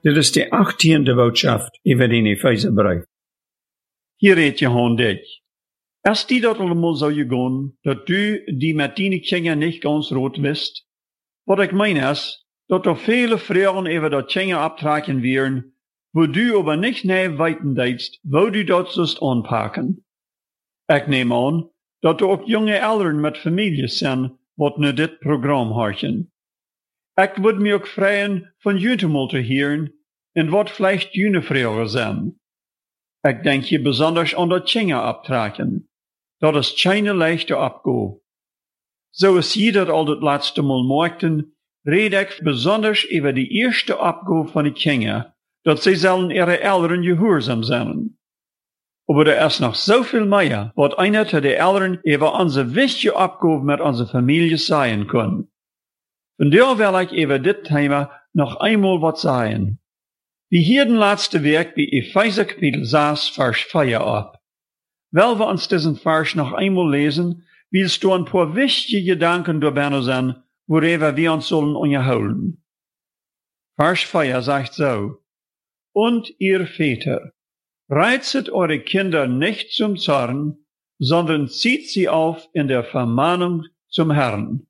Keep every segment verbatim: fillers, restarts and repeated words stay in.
Dit is de achttiende boodschap über den Epheserbrief. Hier redt Johann dich. Als die dat allemaal zou je gaan, dat du die met die kinderen niet ganz rot wist, wat ik meen is, dat er vele vrouwen over dat kinderen abtraken werden, wo du aber nicht näher weiten deitst, wo du dat sollst anpakken. Ik neem aan, dat er ook jonge Eltern met families zijn, wat nu dit programma hartjen. Ik would me ook vrijen van jullie mal te horen, en wat vielleicht jullie vragen zijn. Ik denk je besonders aan dat kinderen abtraken. Dat is keine leichte Abgabe. Zoals je dat al het laatste Mal merkten, red ik besonders over die eerste Abgabe van die kinderen, dat zij zullen ihre Eltern gehoorzaam zijn. Aber er is nog zoveel meer, wat einer der Eltern über onze wichtige Abgabe mit onze Familie sagen kann. Vandaar wil ik über dit Thema noch einmal wat sagen. Wir hier den letzte Werk bei Epheser Kapitel sechs, Vers vier ab. Weil wir uns diesen Vers noch einmal lesen, willst du ein paar wichtige Gedanken dabei sein, worüber wir uns sollen unterhalten. Vers vier sagt so: Und ihr Väter, reizet eure Kinder nicht zum Zorn, sondern zieht sie auf in der Vermahnung zum Herrn.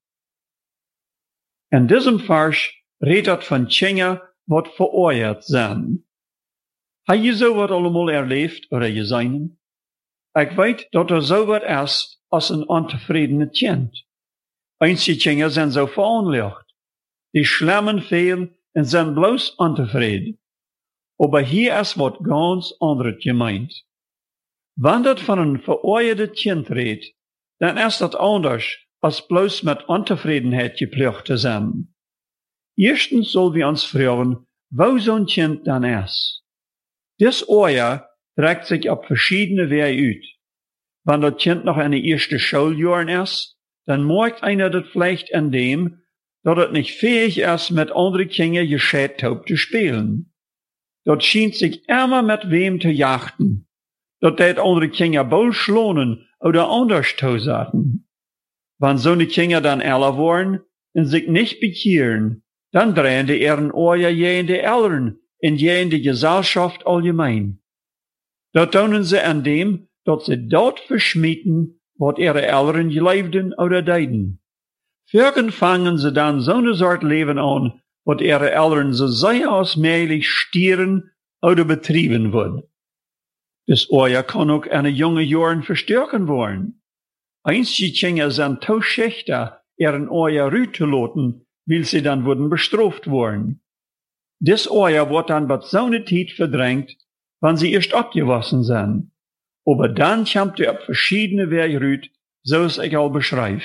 In diesem Vers redet von Kindern, wat veroordeeld zijn. Heb je zo wat allemaal erleefd oder gezien? Ik weet dat er zo wat is als een ontevredene kind. Einige kinderen zijn zo veranlagt. Die schlemmen veel en zijn bloos ontevreden. Aber hier is wat ganz anderes gemeint. Wanneer dat van een veroordeelde kind redt, dan is dat anders als bloos met ontevredenheid geplucht te zijn. Eerstens zullen wir uns fragen, wo so ein Kind dann ist. Das Ohr trägt sich auf verschiedene Wege uit. Wenn das Kind noch in den ersten Schuljahren ist, dann merkt einer das vielleicht an dem, dass es nicht fähig ist, mit anderen Kindern gescheit taub zu spielen. Das scheint sich immer mit wem zu jachten. Das det andere Kinder bald schlonen oder anders tausaten. Wenn so eine Kinder dann älter worden und sich nicht bekehren, dann drehen die ihren Ohr je in die Eltern und je in die Gesellschaft allgemein. Dat tun sie an dem, dass sie dort verschmieden, wat ihre Eltern geleefden oder deiden. Viergen fangen sie dann so eine Sort Leben an, wat ihre Eltern so sehr als möglich stieren oder betrieben wird. Das Ohr kann auch in jungen Jahren verstärken worden. Einzige Kinder sind zu schüchtern, ihren Ohr ruhig zu lassen, weil sie dann wurden bestraft worden. Das Ohr wird dann bei so einer Zeit verdrängt, wenn sie erst abgewaschen sind. Aber dann kommt er auf verschiedene Wege rüt, so es ich all beschreibe.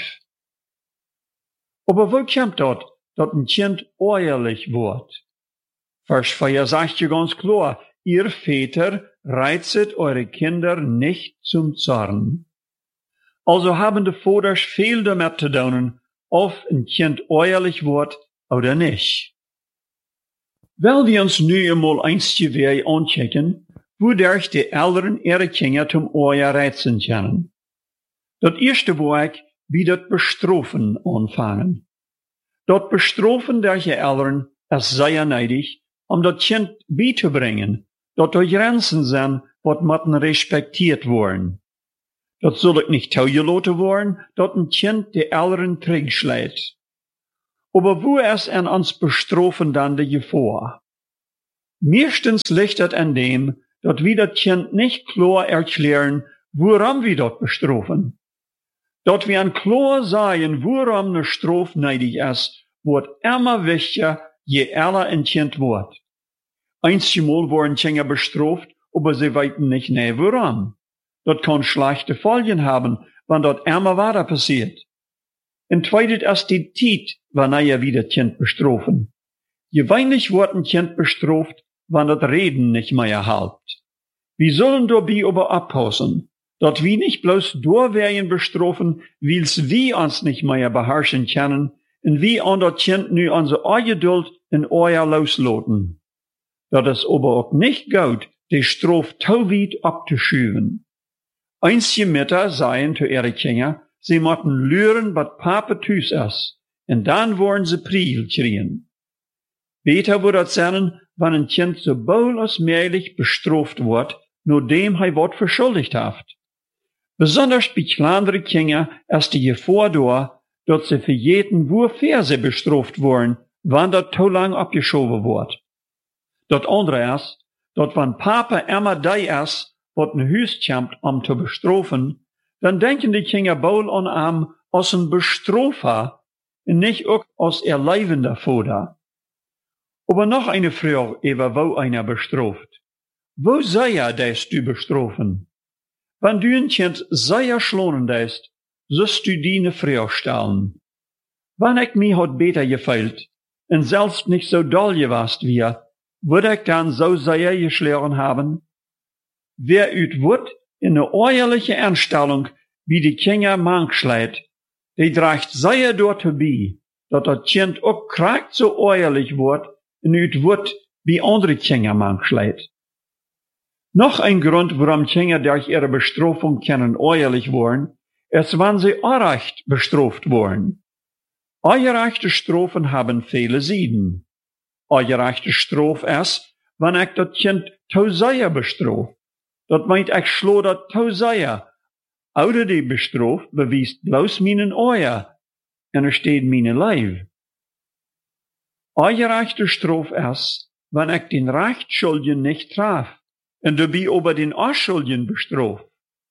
Aber wo kommt dort, dass ein Kind ehrlich wird? Vers vier sagt ja ganz klar, ihr Väter reizet eure Kinder nicht zum Zorn. Also haben die Vaters viel damit zu tun, of een kind ehrlich wordt oder nicht. Weil wir uns nu eenmaal eensje weer aanchecken, wodurch die Eltern ihre Kinder zum Ohr reizen können. Dat eerste Werk wie dat Bestrafen anfangen. Dat Bestrafen der Eltern ist sehr neidig, um dat Kind beizubringen, dat er Grenzen sind, wat moeten respektiert worden. Dat soll ich nicht toegelaten worden, dat ein Kind die Eltern terugschlägt. Aber wo ist an uns bestrafen dann die Gefahr? Meistens liegt das an dem, dat wir das Kind nicht klar erklären, woran wir dort bestrafen. Dat wir an klar sagen, woran eine Strafe neidig ist, wird immer wichtiger, je älter ein Kind wird. Einmal werden Kinder bestraft, aber sie weiten nicht näher woran. Dat kann schlechte Folgen haben, wenn dort immer weiter passiert. Und zweitens ist die Zeit, wann er wieder Kind bestrafen. Gewöhnlich wird ein Kind bestraft, wenn das Reden nicht mehr erhält. Wir sollen dabei aber aufpassen, dass wir nicht bloß durchwählen bestrafen, weil's wir uns nicht mehr beherrschen können, und wir an das Kind nu unsere Ungeduld in Euer loslassen. Das ist aber auch nicht gut, die Strafe zu weit abzuschieben. Einige Mütter sagen zu ihren Kindern, sie müssen lernen, was Papa tüß ist, und dann wollen sie Priel kriegen. Beter wird das sein, wann ein Kind so bald als möglich bestraft wird, nachdem hij wat verschuldigd heeft. Besonders bij kleinere Kinder ist die Gefahr da, dass sie vergeten, wofür sie bestraft worden, wann dat te lang abgeschoben wird. Dat andere ist, dass wenn Papa immer die ist, wat een huis komt om te bestrafen, dann denken die Kinder bald an ihm als een Bestrafer und nicht auch als erleibender Vater. Aber noch eine Frage über wo einer bestraft. Wo sei er, dass du bestrafen? Wenn du ein Kind sehr schlonen deist, sollst du die eine Frage stellen. Wenn ich mir hat beter gefällt und selbst nicht so doll gewast wie, würde ich dann so sehr geschlagen haben? Wer üt wird in eine ehrliche Einstellung, wie die Kinder manchschleit, die trägt sehr dort dabei, dass das Kind auch kriegt so ehrlich wird und üt wird, wie andere Kinder manchschleit. Noch ein Grund, warum Kinder durch ihre Bestrafung können ehrlich werden, ist, wenn sie unrecht bestraft werden. Ungerechte Strafen haben viele Seiten. Ungerechte Strafe ist, wenn ich das Kind zu sehr bestrafe. Dat meint ich schlo dat zu sehr. Ouder die bestraft bewiest bloß meinen Eier en er steht meine Leib. Ungerechte Strafe ist, wenn ich den Rechtsschuldigen nicht traf und dabei über den Unschuldigen bestraf.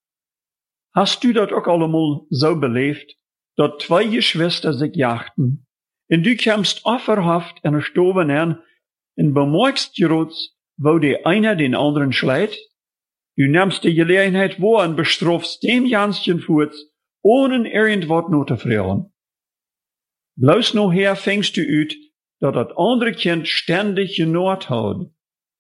Hast du dat auch allemal so belebt, dat zwei Geschwister sich jachten, und du kamst offerhaft in der Stube an, und bemerkst gerotst, wo der einer den anderen schleit? Du nimmst die Gelegenheit wahr und bestrafst dem Janschen Furz, ohne irgendwas noch zu fragen. Bloß nachher fängst du ut, dass das andere Kind ständig genort hat.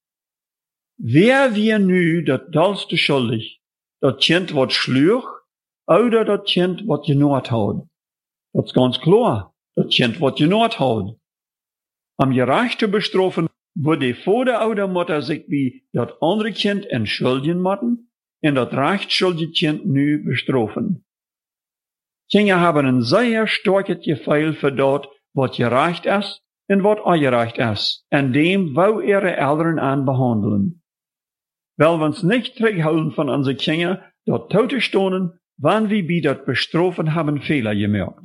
Wer wir nu dat dollste schuldig, dat Kind wat schlug, oder dat Kind wat genort hat? Dat is ganz klar, dat Kind wat genort hat. Am gerechte bestrafen, wo die Vater oder Mutter sich wie dat andere Kind entschuldigen motten, en dat rechtsschuldige Kind nu bestrafen. Kinder haben ein sehr starkes Gefühl für dat, wat gerecht ist en wat ungerecht ist, en dem, wo ihre Eltern an behandeln. Weil wir uns nicht zurückhalten von unseren Kindern, dort tote stonen, wann wir bei dat bestrafen haben Fehler gemerkt.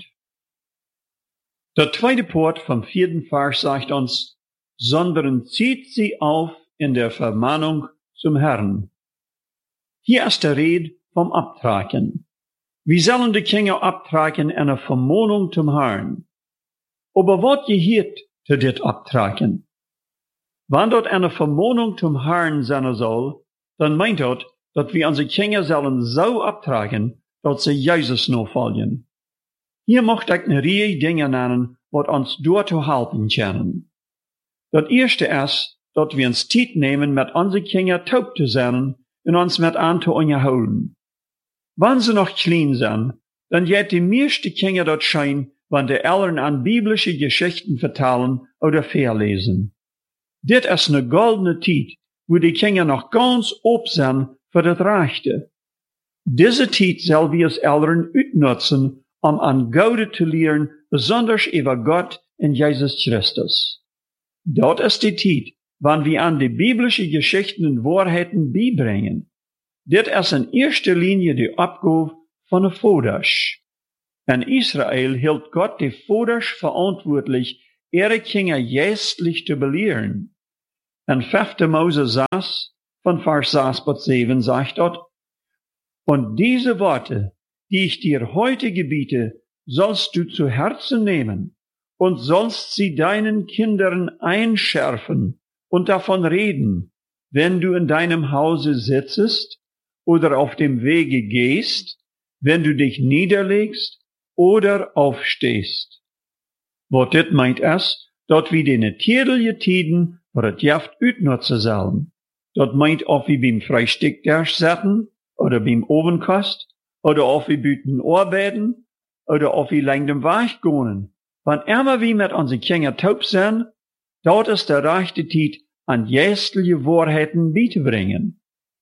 Der zweite Part vom vierten Vers sagt uns, sondern zieht sie auf in der Vermahnung zum Herrn. Hier ist der Rede vom Abtragen. Wir sollen die Kinder abtragen in einer Vermahnung zum Herrn. Aber was gehört zu dit Abtragen? Wenn dort eine Vermahnung zum Herrn sein soll, dann meint dort, dass wir unsere Kinder sollen so abtragen, dass sie Jesus nachfolgen. Hier möchte ich eine Reihe Dinge nennen, was uns dort zu helfen können. Das erste ist, dass wir uns Zeit nehmen, mit unseren Kindern taub zu sein und uns mit an zu unterhalten. Wenn sie noch klein sind, dann geht die meiste Kinder dort schein, wenn die Eltern an biblische Geschichten vertellen oder verlesen. Dit ist eine goldene Zeit, wo die Kinder noch ganz ob sind für das Rechte. Diese Zeit soll wir als Eltern utnutzen, um an Gaude zu lehren, besonders über Gott und Jesus Christus. Dort ist die Zeit, wann wir an die biblische Geschichten und Wahrheiten beibringen. Dit ist in erster Linie die Abgabe von den Vaters. In Israel hielt Gott die Vaters verantwortlich, ihre Kinder geistlich zu belehren. In fünfter Mose sechs, von Vers sechs bis sieben sagt dort, und diese Worte, die ich dir heute gebiete, sollst du zu Herzen nehmen und sollst sie deinen Kindern einschärfen und davon reden, wenn du in deinem Hause sitzest oder auf dem Wege gehst, wenn du dich niederlegst oder aufstehst. Was dit meint es, dat wie die natürliche Tiden voor het jaft uitnutzen sollen. Dat meint of wie beim Frühstück sitzen oder beim Ovenkost oder of wie büten arbeiten oder of wie lang dem Weg gehen. Wann immer wie mit unseren Kindern taub sind, dort ist der rechte Zeit, an geistliche Wahrheiten beizubringen.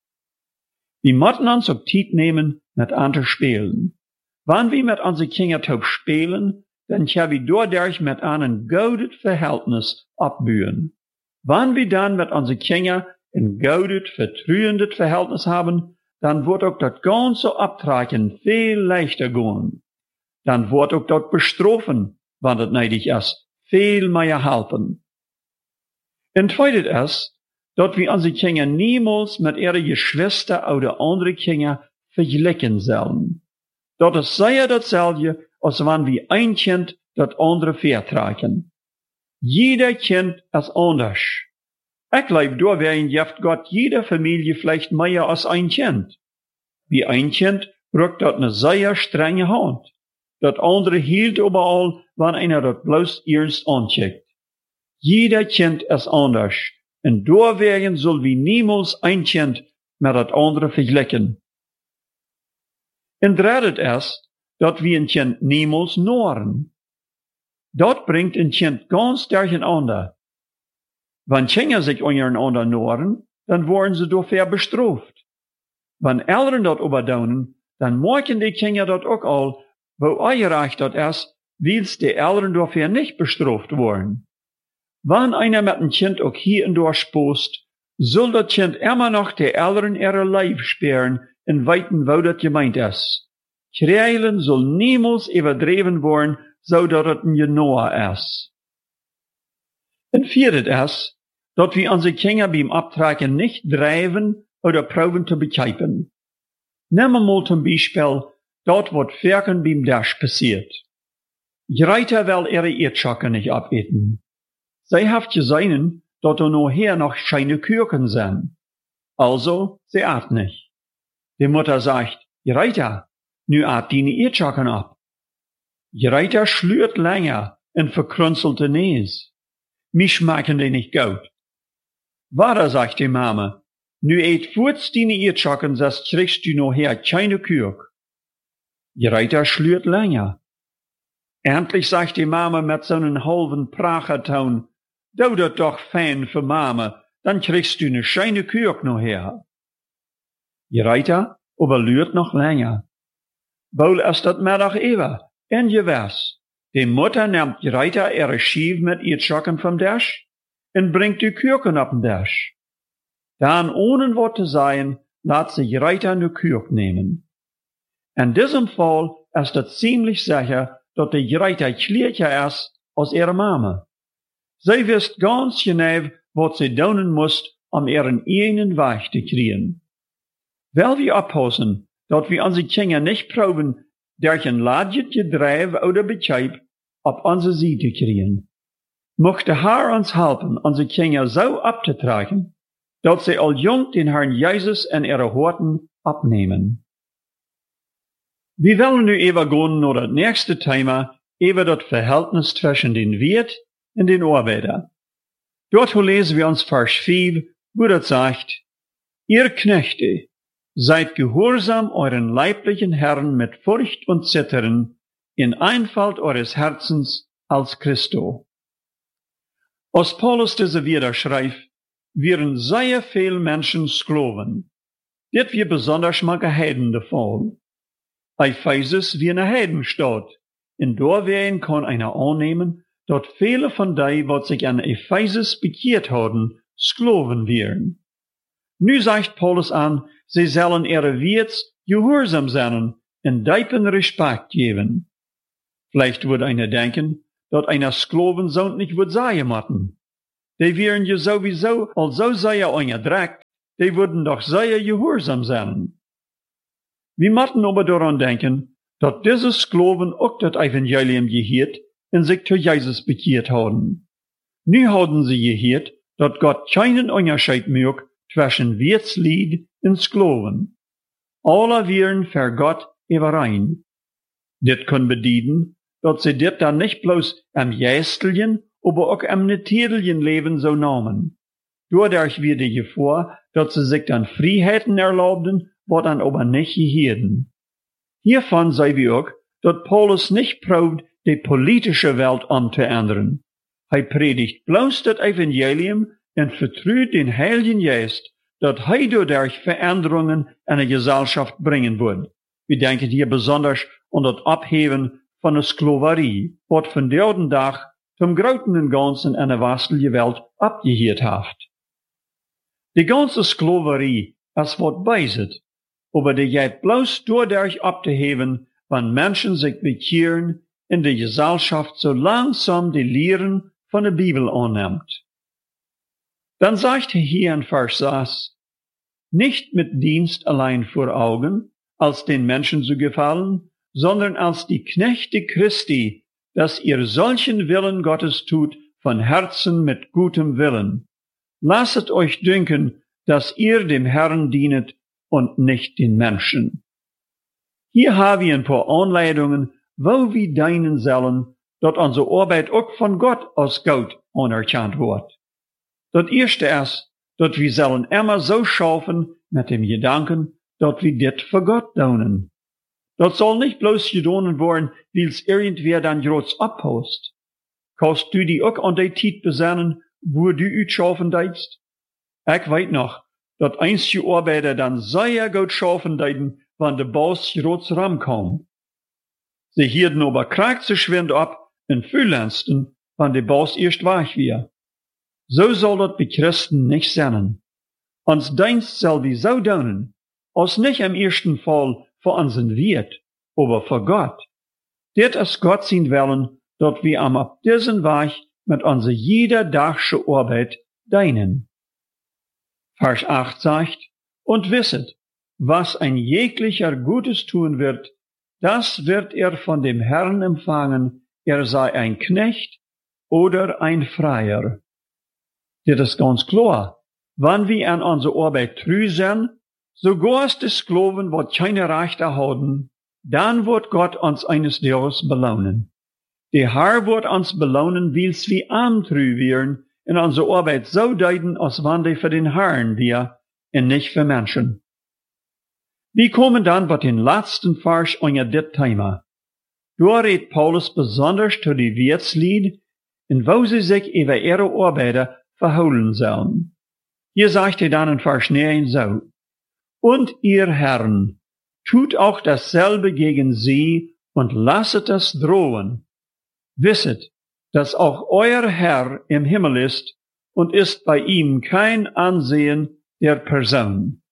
Wir müssen uns auch Zeit nehmen, mit anderen spielen. Wenn wir mit unseren Kindern taub spielen, dann können wir dadurch mit einem gutes Verhältnis abbühen. Wann wir dann mit unseren Kindern ein gutes, vertrauendes Verhältnis haben, dann wird auch das ganze Abtragen viel leichter gehen. Dann wird auch das Bestrafen, wann das nötig ist, viel mehr helfen. Und zweites ist, dass wir unsere Kinder niemals mit ihren Geschwistern oder anderen Kindern vergleichen sollen. Das ist sehr dasselbe, als wenn wir ein Kind das andere vertragen. Jeder Kind ist anders. Ich glaube, da wären jeft Gott jeder Familie vielleicht mehr als ein Kind. Wie ein Kind braucht das eine sehr strenge Hand. Das andere hielt überall, wenn einer das bloß ernst ancheckt. Jeder Kind ist anders. Und da wären soll wir niemals ein Kind mit das andere vergleichen. Und drittens ist, dass wir ein Kind niemals noren. Das bringt ein Kind ganz durcheinander. Wenn Kinder sich untereinander noren, dann werden sie dafür bestraft. Wenn Eltern das überdonen, dann merken die Kinder das auch all, wo euer das ist, willst die Eltern dafür nicht bestraft werden. Wenn einer mit dem Kind auch hier und da spost, soll das Kind immer noch die Eltern ihre Leib sperren und weiten, wo das gemeint ist. Kreilen soll niemals übertrieben werden, so dass es ein Genoa ist. Und viertes ist, dass wir unsere Kinder beim Abtragen nicht treiben oder proben zu bekämpfen. Nehmen wir mal zum Beispiel, dort was Ferken beim Dash passiert. Greiter will ihre Erdschocke nicht abeten. Sie haft gesehen, dass da nachher noch scheine Kürken sind. Also, sie at nicht. Die Mutter sagt, Greiter, nu at deine Erdschocke ab. Greiter schlürt länger und verkrunzelte Näs. Mich schmecken die nicht gut. Wara, sagt die Mama, nu eet voets deine Erdschocke, sonst kriegst du nachher keine Kürk. Greiter schlürt länger. Endlich sagt die Mama mit so einem halben Pracherton, du das doch fein für Mama, dann kriegst du ne scheine Kürk nachher. Greiter überlürt noch länger. Wohl ist dat Mittag ewer, en je was. Die Mutter nimmt Greiter ihre Schief mit ihr Schocken vom Dash und bringt die Kürken auf den Dash. Dann, ohne Wort zu sagen, lässt sich Greiter ne Kürk nehmen. In diesem Fall ist es ziemlich sicher, dass die Greiter klärcher ist als ihre Mama. Sie wisst ganz genau, was sie tun muss, um ihren eigenen Weg zu kriegen. Weil wir aufpassen, dass wir unsere Kinder nicht proben, durch ein Ladjet Gedreif oder Bescheid auf unsere Seite kriegen. Möchte Herr uns helfen, unsere Kinder so abzutragen, dass sie all jung den Herrn Jesus in ihre Horten abnehmen. Wir wollen nu übergehen nach das nächste Thema, über das Verhältnis zwischen den Wirt und den Arbeiter. Dort lesen wir uns Vers fünf, wo das sagt, ihr Knechte, seid gehorsam euren leiblichen Herren mit Furcht und Zittern in Einfalt eures Herzens als Christo. Als Paulus diese wieder schreibt, wären sehr viel Menschen Sklaven. Dit wir besonders mal Heiden der Fall. Ephesus wie eine Heidenstadt. In Dorwehen kann einer annehmen, dass viele von die, was sich an Ephesus bekehrt haben, Sklaven wären. Nu sagt Paulus an, sie sollen ihre Wirts gehorsam sein und diepen Respekt geben. Vielleicht würde einer denken, dass einer Sklavensohn nicht wird sein machen. Die wären ja sowieso, also sehr unterdrückt, die würden doch sehr gehorsam sein. Wir müssen aber daran denken, dass diese Sklaven auch das Evangelium gehört und sich zu Jesus bekehrt haben. Nu haben sie gehört, dass Gott keinen Unterschied macht zwischen Wirtslied und Sklaven. Alle wären für Gott überein. Dit kann bedeuten, dass sie dit dann nicht bloß am Jästelchen, aber auch am natürlichen Leben so nahmen. Dadurch wird die Gefahr, dass sie sich dann Freiheiten erlaubten, was dann aber nicht gehirden. Hiervon sei wir auch, dass Paulus nicht probt, die politische Welt umzuändern. Er predigt bloß das Evangelium und vertraut den Heiligen Geist, dass er dadurch Veränderungen in der Gesellschaft bringen wird. Wir denken hier besonders an das Abheben von der Sklaverei, was von diesem Tag zum Groten en Ganzen in de westelijke Welt abgeheerd heeft. Die ganze Sklaverij is wat bijzit, aber die geht bloß dadurch abzuheben, wenn Menschen sich bekehren in der Gesellschaft so langsam die Lehren von der Bibel annimmt. Dann sagt er hier in Vers sechs, nicht mit Dienst allein vor Augen, als den Menschen zu gefallen, sondern als die Knechte Christi, dass ihr solchen Willen Gottes tut, von Herzen mit gutem Willen. Lasset euch dünken, dass ihr dem Herrn dienet und nicht den Menschen. Hier haben wir ein paar Anleitungen, wo wir dienen sollen, dass unsere Arbeit auch von Gott als gut anerkannt wird. Das erste ist, dass wir sollen immer so schaffen mit dem Gedanken, dass wir dit für Gott tun. Das soll nicht bloß getan werden, weil es irgendwer dann groß abhost. Kannst du die auch an die Zeit besinnen, wo du ut schaffen deitst? Ich weiß noch, dass einige Arbeiter dann sehr gut schaffen deiten, wenn der Boss groß ramkam. Sie hielten aber krank zu schwind ab in Fühlernsten, wenn der Boss erst weg war. So soll das bei Christen nicht sein. Uns Dienst soll wir so tun, als nicht im ersten Fall für unseren Wirt, aber für Gott. Dit ist Gott sein Willen, dass wir am ab diesen Weg mit unserer jederdagsche Arbeit dienen. Vers acht sagt, und wisset, was ein jeglicher Gutes tun wird, das wird er von dem Herrn empfangen, er sei ein Knecht oder ein Freier. Dit ist ganz klar, wenn wir an unsere Arbeit treu sind, sogar als die Sklaven, wat keine Rechte haben, dann wird Gott uns eines Tages belohnen. Der Herr wird uns belohnen, weil's wir amtreu wären, in unsere Arbeit so deuten, als wenn die für den Herrn wir, und nicht für Menschen. Wir kommen dann bei den letzten Vers unter dit Thema. Da redet Paulus besonders zu die Wirtslied, in wo sie sich über ihre Arbeiter verholen sollen. Hier sagt er dann in Vers neun so, und ihr Herren, tut auch dasselbe gegen sie und lasset es drohen. Wisset, dass auch euer Herr im Himmel ist und ist bei ihm kein Ansehen der Person.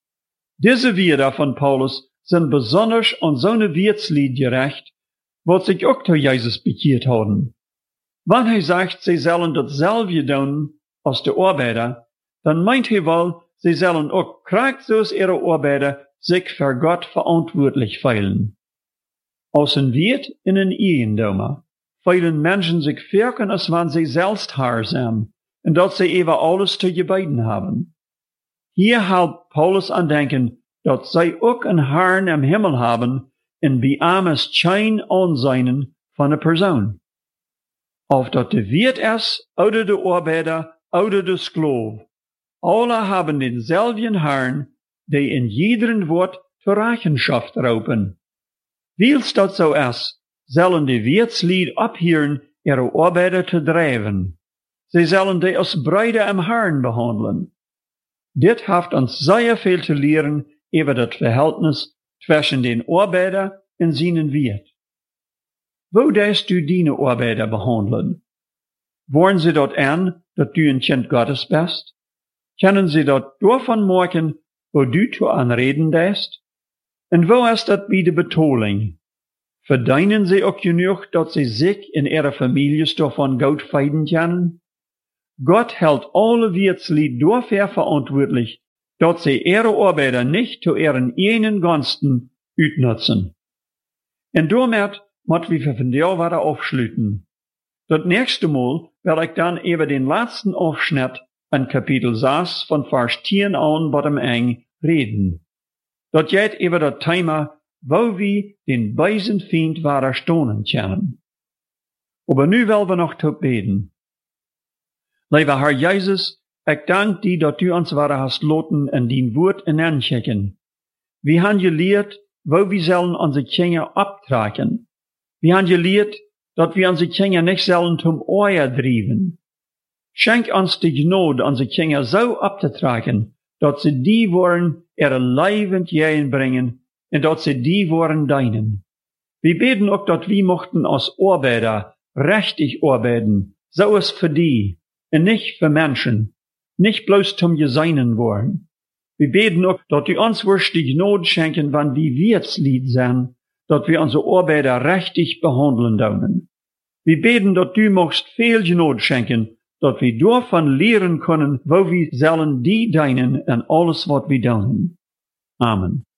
Diese Wörter von Paulus sind besonders an so eine Wirtslied gerecht, was sich auch zu Jesus bekehrt haben. Wenn er sagt, sie sollen dasselbe tun als die Arbeiter, dann meint er wohl, sie sollen auch krank so ihre Arbeiter sich für Gott verantwortlich fühlen. Aus ein Wirt in ein Eigendom fühlen Menschen sich wirken, als wenn sie selbst Herr sind, und dass sie eben alles zu gebeten haben. Hier hält Paulus an denken, dass sie auch einen Herrn im Himmel haben, in bei ihm ist kein Ansehen von einer Person. Auf dat de Wirt ist, oder de Arbeiter, oder de Sklav, alle haben denselben Herrn, der in jederen Wort zur Rechenschaft raupen. Weil's dat so ist, sollen die Wirtslied abhören, ihre Arbeiter zu treiben. Sie sollen die als Brüder im Herrn behandeln. Dit haft uns sehr viel zu lehren über das Verhältnis zwischen den Arbeiter und seinen Wirt. Wo darfst du deine Arbeiter behandeln? Wollen sie dort an, dass du ein Kind Gottes bist? Können sie dort davon merken, wo du zu anreden darfst? Und wo ist das bei der Betonung? Verdienen sie auch genug, dass sie sich in ihrer Familie davon gut feiden können? Gott hält alle Wirtslied dafür verantwortlich, dass sie ihre Arbeiter nicht zu ihren eigenen Gunsten utnutzen. Und damit muss wir für von der weiter aufschließen. Das nächste Mal werde ich dann über den letzten Aufschnitt an Kapitel sechs von Vers zehn an bei dem Eng reden. Das geht über das Thema, wo wir den bösen Feind widerstehen können. Aber nu wollen wir noch zu beten. Lieber Herr Jesus, ich danke dir, dass du uns weiter hast loten in dein Wort hineinschicken. Wir haben gelehrt, wo wir sollen unsere Kinder abtragen. Wir haben gelehrt, dass wir unsere Kinder nicht sollen zum Euer drieben. Schenk uns die Gnade, unsere Kinder so abzutragen, dass sie die wollen, ihre Leben bringen, und dass sie die wollen deinen. Wir beten auch, dass wir mochten als Arbeiter rechtig arbeiten, so ist für die, und nicht für Menschen, nicht bloß zum Geseinen worden. Wir beten auch, dass du uns richtig Not schenken, wann wir Wirtslied sind, dass wir unsere Arbeiter rechtig behandeln dürfen. Wir beten, dass du möchtest viel Not schenken, dass wir davon lehren können, wo wir sollen die dienen in alles, was wir tun. Amen.